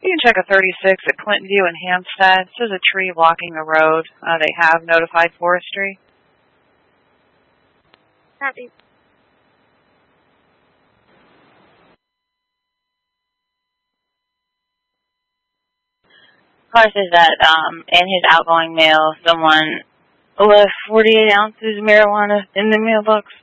You can check a 36 at Clinton View in Hampstead. There's a tree blocking the road. They have notified forestry. Copy. Car says that in his outgoing mail, someone left 48 ounces of marijuana in the mailbox.